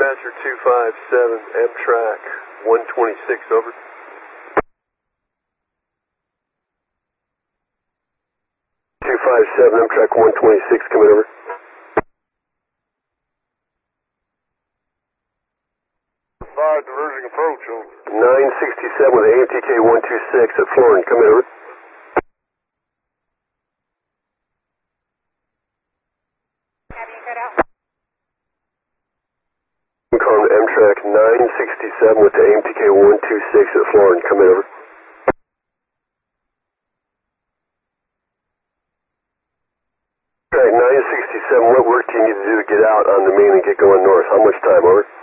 Dispatcher 257, Amtrak 126, over. 257, Amtrak 126, coming over. 5, diverging approach, over. 967 with AMTK 126 at Florin, coming over. Calling Amtrak 967 with the AMTK 126 at Florin, coming over. Amtrak 967, what work do you need to do to get out on the main and get going north? How much time, over?